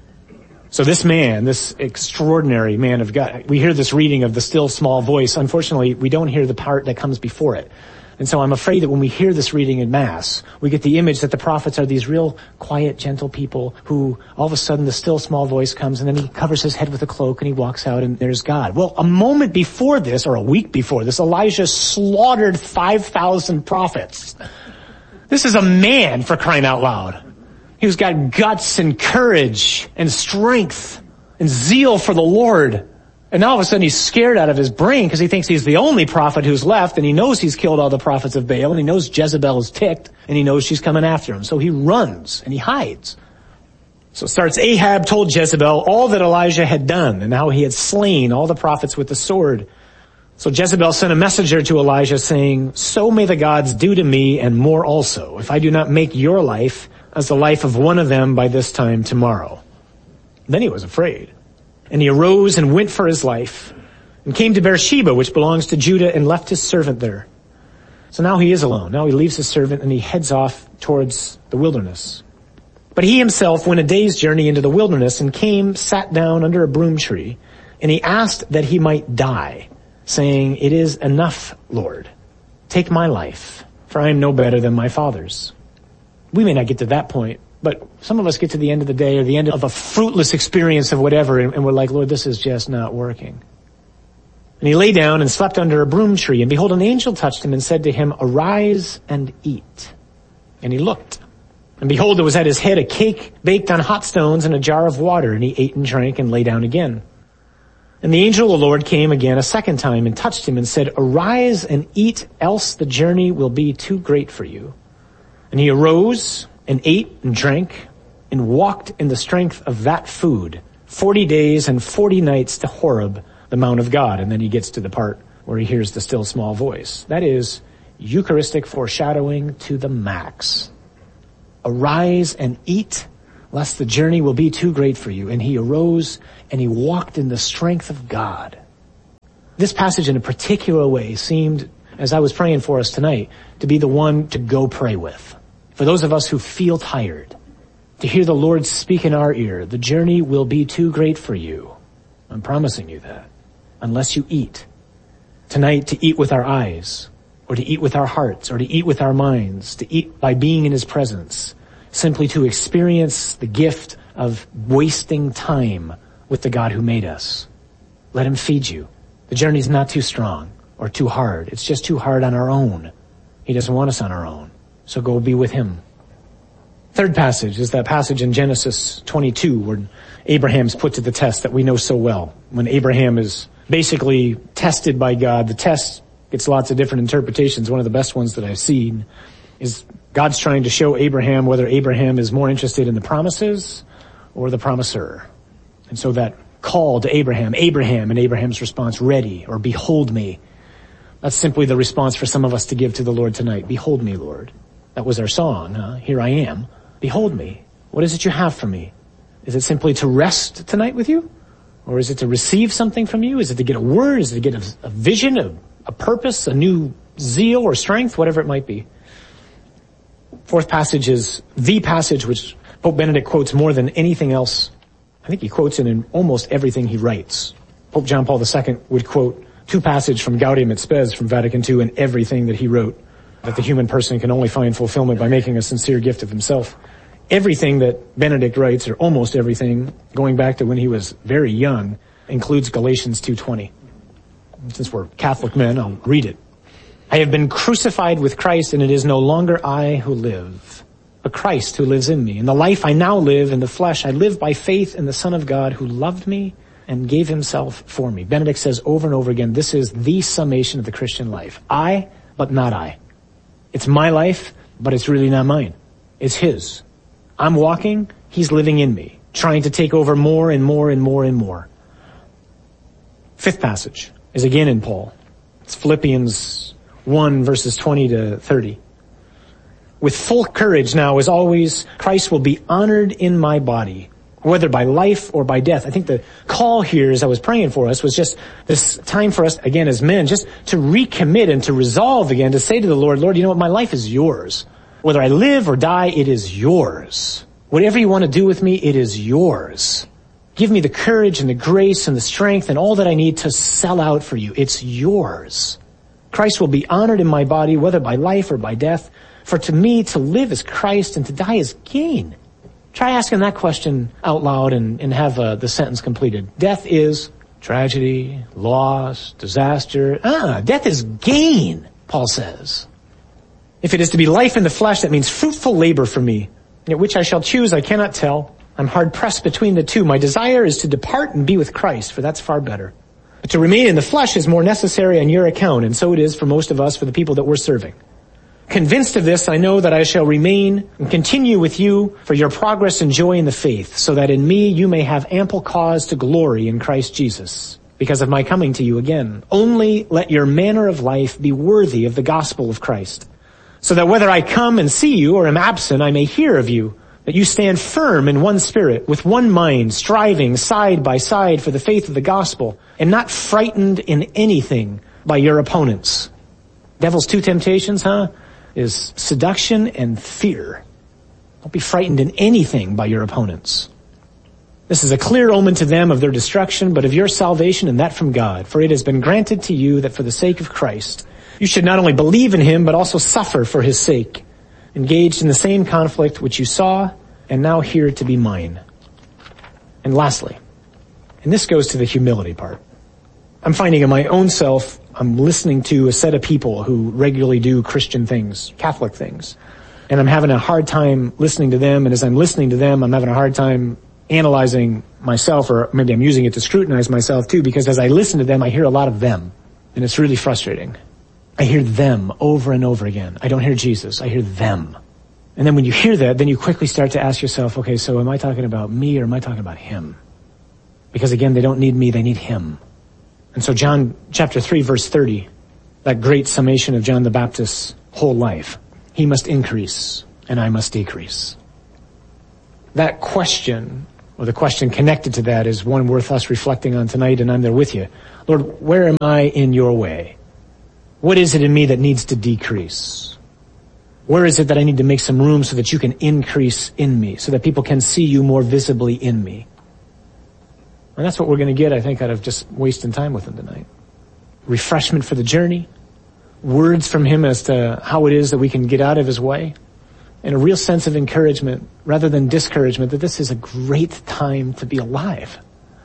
So this man, this extraordinary man of God, we hear this reading of the still small voice. Unfortunately, we don't hear the part that comes before it. And so I'm afraid that when we hear this reading in Mass, we get the image that the prophets are these real quiet, gentle people who all of a sudden the still small voice comes and then he covers his head with a cloak and he walks out and there's God. Well, a moment before this, or a week before this, Elijah slaughtered five thousand prophets. This is a man, for crying out loud, who's got guts and courage and strength and zeal for the Lord. And now all of a sudden he's scared out of his brain because he thinks he's the only prophet who's left, and he knows he's killed all the prophets of Baal, and he knows Jezebel is ticked, and he knows she's coming after him. So he runs and he hides. So it starts, Ahab told Jezebel all that Elijah had done and how he had slain all the prophets with the sword. So Jezebel sent a messenger to Elijah saying, so may the gods do to me and more also, if I do not make your life as the life of one of them by this time tomorrow. Then he was afraid. And he arose and went for his life and came to Beersheba, which belongs to Judah, and left his servant there. So now he is alone. Now he leaves his servant and he heads off towards the wilderness. But he himself went a day's journey into the wilderness and came, sat down under a broom tree, and he asked that he might die, saying, it is enough, Lord. Take my life, for I am no better than my father's. We may not get to that point, but some of us get to the end of the day or the end of a fruitless experience of whatever, and we're like, Lord, this is just not working. And he lay down and slept under a broom tree, and behold, an angel touched him and said to him, arise and eat. And he looked, and behold, there was at his head a cake baked on hot stones and a jar of water, and he ate and drank and lay down again. And the angel of the Lord came again a second time and touched him and said, arise and eat, else the journey will be too great for you. And he arose and ate and drank and walked in the strength of that food forty days and forty nights to Horeb, the Mount of God, and then he gets to the part where he hears the still small voice. That is Eucharistic foreshadowing to the max. Arise and eat, lest the journey will be too great for you. And he arose and he walked in the strength of God. This passage in a particular way seemed, as I was praying for us tonight, to be the one to go pray with. For those of us who feel tired, to hear the Lord speak in our ear, the journey will be too great for you. I'm promising you that. Unless you eat. Tonight, to eat with our eyes, or to eat with our hearts, or to eat with our minds, to eat by being in his presence, simply to experience the gift of wasting time with the God who made us. Let him feed you. The journey's not too strong or too hard. It's just too hard on our own. He doesn't want us on our own. So go be with him. Third passage is that passage in Genesis twenty-two where Abraham's put to the test that we know so well. When Abraham is basically tested by God, the test gets lots of different interpretations. One of the best ones that I've seen is God's trying to show Abraham whether Abraham is more interested in the promises or the promiser. And so that call to Abraham, Abraham, and Abraham's response, ready, or behold me. That's simply the response for some of us to give to the Lord tonight. Behold me, Lord. That was our song, huh? Here I am. Behold me. What is it you have for me? Is it simply to rest tonight with you? Or is it to receive something from you? Is it to get a word? Is it to get a, a vision, a, a purpose, a new zeal or strength, whatever it might be? Fourth passage is the passage which Pope Benedict quotes more than anything else. I think he quotes it in almost everything he writes. Pope John Paul the Second would quote two passages from Gaudium et Spes from Vatican Two in everything that he wrote, that the human person can only find fulfillment by making a sincere gift of himself. Everything that Benedict writes, or almost everything, going back to when he was very young, includes Galatians two twenty. Since we're Catholic men, I'll read it. I have been crucified with Christ, and it is no longer I who live, but Christ who lives in me. In the life I now live in the flesh, I live by faith in the Son of God who loved me and gave himself for me. Benedict says over and over again, this is the summation of the Christian life. I, but not I. It's my life, but it's really not mine. It's his. I'm walking, he's living in me, trying to take over more and more and more and more. Fifth passage is again in Paul. It's Philippians one, verses twenty to thirty. With full courage now, as always, Christ will be honored in my body, whether by life or by death. I think the call here, as I was praying for us, was just this time for us, again, as men, just to recommit and to resolve again, to say to the Lord, Lord, you know what, my life is yours. Whether I live or die, it is yours. Whatever you want to do with me, it is yours. Give me the courage and the grace and the strength and all that I need to sell out for you. It's yours. Christ will be honored in my body, whether by life or by death. For to me, to live is Christ and to die is gain. Try asking that question out loud and, and have uh, the sentence completed. Death is tragedy, loss, disaster. Ah, death is gain, Paul says. If it is to be life in the flesh, that means fruitful labor for me. Yet which I shall choose, I cannot tell. I'm hard pressed between the two. My desire is to depart and be with Christ, for that's far better. But to remain in the flesh is more necessary on your account, and so it is for most of us, for the people that we're serving. Convinced of this, I know that I shall remain and continue with you for your progress and joy in the faith, so that in me you may have ample cause to glory in Christ Jesus, because of my coming to you again. Only let your manner of life be worthy of the gospel of Christ, so that whether I come and see you or am absent, I may hear of you, that you stand firm in one spirit, with one mind, striving side by side for the faith of the gospel, and not frightened in anything by your opponents. Devil's two temptations, huh? Is seduction and fear. Don't be frightened in anything by your opponents. This is a clear omen to them of their destruction, but of your salvation, and that from God. For it has been granted to you that for the sake of Christ, you should not only believe in him, but also suffer for his sake, engaged in the same conflict which you saw and now hear to be mine. And lastly, and this goes to the humility part. I'm finding in my own self, I'm listening to a set of people who regularly do Christian things, Catholic things. And I'm having a hard time listening to them, and as I'm listening to them, I'm having a hard time analyzing myself, or maybe I'm using it to scrutinize myself too, because as I listen to them, I hear a lot of them. And it's really frustrating. I hear them over and over again. I don't hear Jesus. I hear them. And then when you hear that, then you quickly start to ask yourself, okay, so am I talking about me or am I talking about him? Because again, they don't need me, they need him. And so John chapter three verse thirty, that great summation of John the Baptist's whole life. He must increase and I must decrease. That question, or the question connected to that, is one worth us reflecting on tonight, and I'm there with you. Lord, where am I in your way? What is it in me that needs to decrease? Where is it that I need to make some room so that you can increase in me, so that people can see you more visibly in me? And that's what we're going to get, I think, out of just wasting time with him tonight. Refreshment for the journey, words from him as to how it is that we can get out of his way, and a real sense of encouragement rather than discouragement that this is a great time to be alive.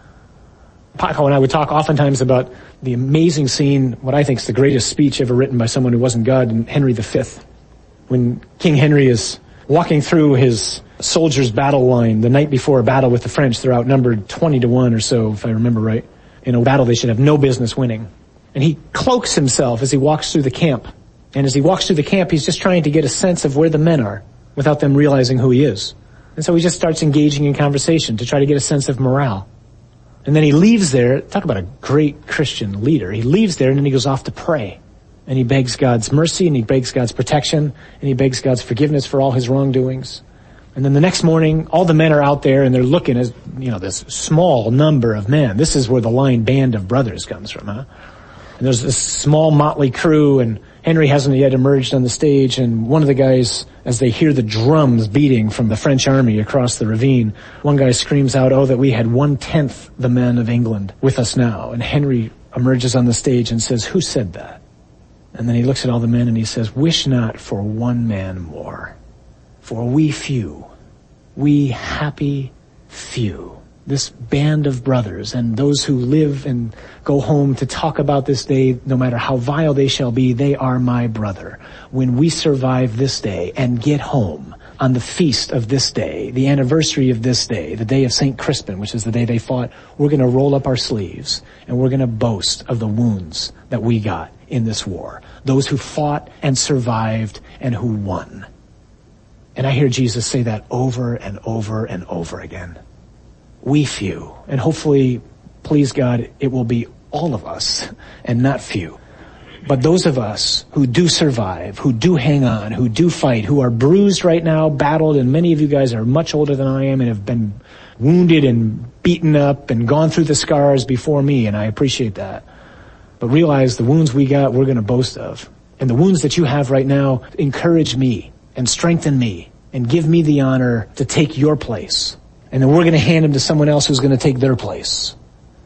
Paco and I would talk oftentimes about the amazing scene, what I think is the greatest speech ever written by someone who wasn't God, in Henry the Fifth. When King Henry is walking through his soldiers' battle line the night before a battle with the French. They're outnumbered twenty to one or so, if I remember right. In a battle they should have no business winning. And he cloaks himself as he walks through the camp. And as he walks through the camp, he's just trying to get a sense of where the men are without them realizing who he is. And so he just starts engaging in conversation to try to get a sense of morale. And then he leaves there, talk about a great Christian leader. He leaves there and then he goes off to pray. And he begs God's mercy and he begs God's protection and he begs God's forgiveness for all his wrongdoings. And then the next morning, all the men are out there and they're looking at, you know, this small number of men. This is where the line Band of Brothers comes from, huh? And there's this small motley crew, and Henry hasn't yet emerged on the stage, and one of the guys, as they hear the drums beating from the French army across the ravine, one guy screams out, "Oh, that we had one-tenth the men of England with us now." And Henry emerges on the stage and says, "Who said that?" And then he looks at all the men and he says, "Wish not for one man more, for we few, we happy few, this band of brothers, and those who live and go home to talk about this day, no matter how vile they shall be, they are my brother. When we survive this day and get home on the feast of this day, the anniversary of this day, the day of Saint Crispin, which is the day they fought, we're going to roll up our sleeves and we're going to boast of the wounds that we got in this war. Those who fought and survived and who won." And I hear Jesus say that over and over and over again. We few. And hopefully, please God, it will be all of us and not few. But those of us who do survive, who do hang on, who do fight, who are bruised right now, battled, and many of you guys are much older than I am and have been wounded and beaten up and gone through the scars before me, and I appreciate that. But realize the wounds we got, we're going to boast of. And the wounds that you have right now, encourage me and strengthen me and give me the honor to take your place. And then we're going to hand them to someone else who's going to take their place.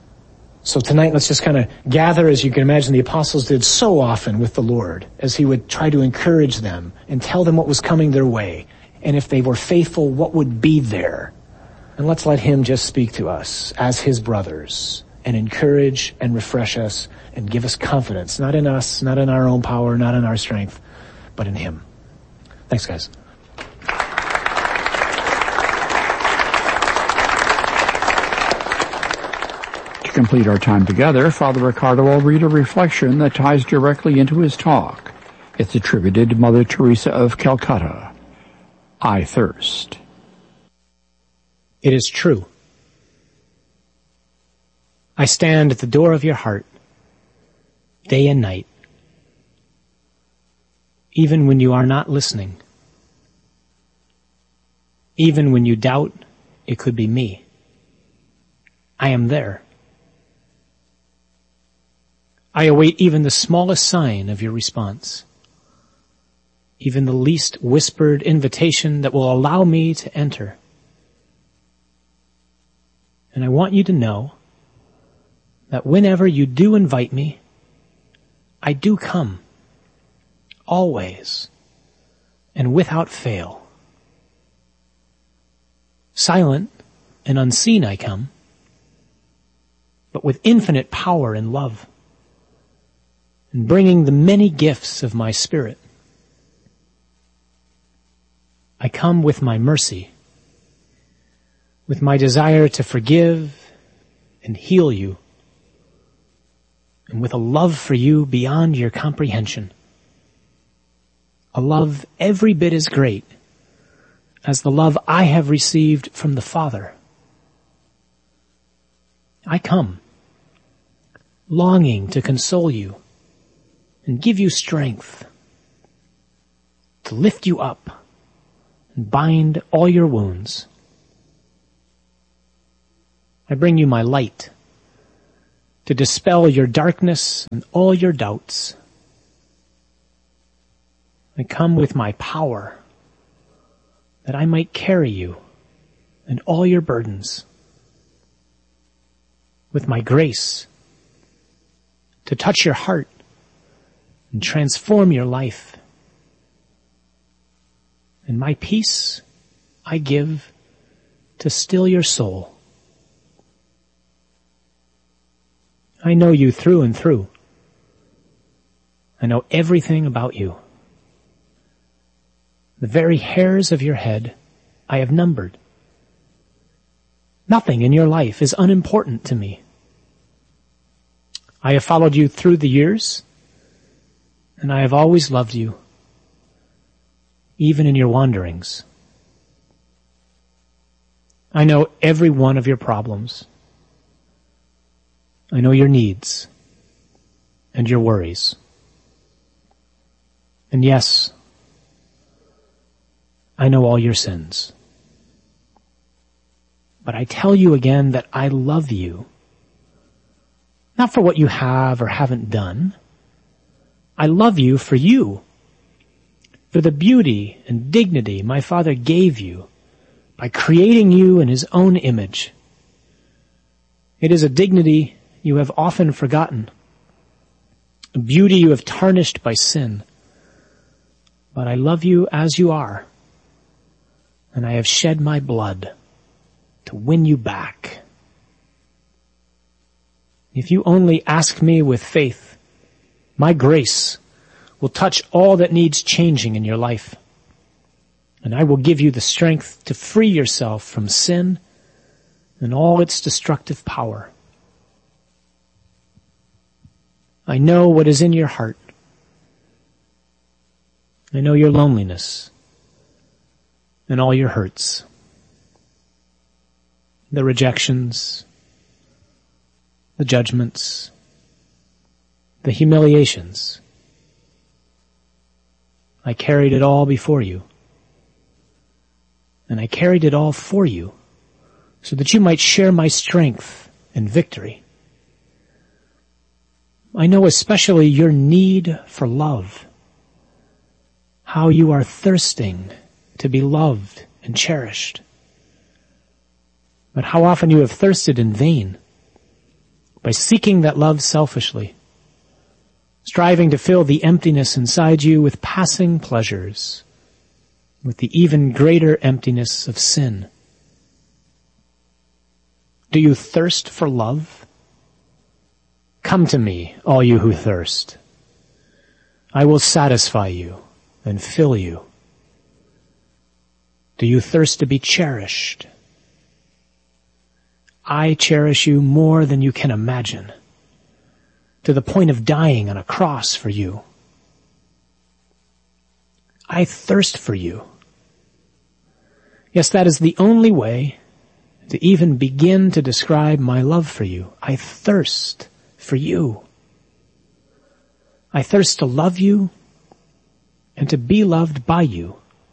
So tonight, let's just kind of gather, as you can imagine the apostles did so often with the Lord, as he would try to encourage them and tell them what was coming their way. And if they were faithful, what would be there. And let's let him just speak to us as his brothers and encourage and refresh us and give us confidence, not in us, not in our own power, not in our strength, but in him. Thanks, guys.
To complete our time together, Father Ricardo will read a reflection that ties directly into his talk. It's attributed to Mother Teresa of Calcutta. I thirst.
It is true. I stand at the door of your heart, day and night, even when you are not listening, even when you doubt it could be me. I am there. I await even the smallest sign of your response, even the least whispered invitation that will allow me to enter. And I want you to know that whenever you do invite me, I do come, always, and without fail. Silent and unseen I come, but with infinite power and love, and bringing the many gifts of my Spirit. I come with my mercy, with my desire to forgive and heal you, and with a love for you beyond your comprehension. A love every bit as great as the love I have received from the Father. I come
longing to console you and give you strength, to lift you up and bind all your wounds. I bring you my light to dispel your darkness and all your doubts. I come with my power that I might carry you and all your burdens, with my grace to touch your heart and transform your life. And my peace I give to still your soul. I know you through and through. I know everything about you. The very hairs of your head I have numbered. Nothing in your life is unimportant to me. I have followed you through the years, and I have always loved you, even in your wanderings. I know every one of your problems. I know your needs and your worries. And yes, I know all your sins. But I tell you again that I love you, not for what you have or haven't done. I love you for you, for the beauty and dignity my Father gave you by creating you in His own image. It is a dignity you have often forgotten, a beauty you have tarnished by sin. But I love you as you are, and I have shed my blood to win you back. If you only ask me with faith, my grace will touch all that needs changing in your life, and I will give you the strength to free yourself from sin and all its destructive power. I know what is in your heart. I know your loneliness and all your hurts, the rejections, the judgments, the humiliations. I carried it all before you, and I carried it all for you so that you might share my strength and victory. I know especially your need for love, how you are thirsting to be loved and cherished. But how often you have thirsted in vain by seeking that love selfishly, striving to fill the emptiness inside you with passing pleasures, with the even greater emptiness of sin. Do you thirst for love? Come to me, all you who thirst. I will satisfy you and fill you. Do you thirst to be cherished? I cherish you more than you can imagine, to the point of dying on a cross for you. I thirst for you. Yes, that is the only way to even begin to describe my love for you. I thirst for you. I thirst to love you and to be loved by you.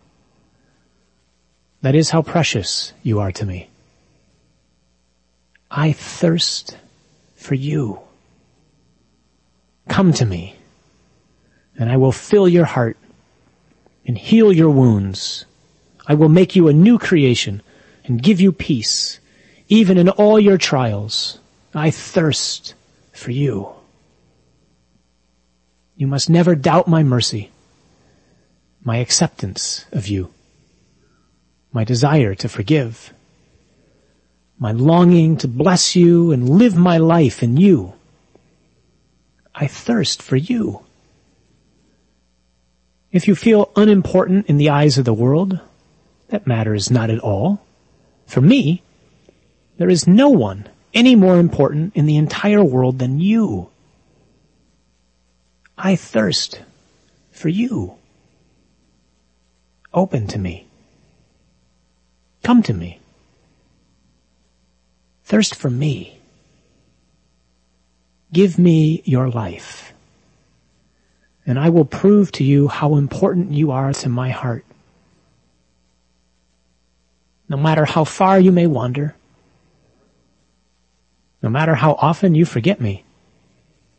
That is how precious you are to me. I thirst for you. Come to me, and I will fill your heart and heal your wounds. I will make you a new creation and give you peace, even in all your trials. I thirst for you. You must never doubt my mercy, my acceptance of you, my desire to forgive, my longing to bless you and live my life in you. I thirst for you. If you feel unimportant in the eyes of the world, that matters not at all. For me, there is no one any more important in the entire world than you. I thirst for you. Open to me. Come to me. Thirst for me. give me your life, and I will prove to you how important you are to my heart. No matter how far you may wander, no matter how often you forget me,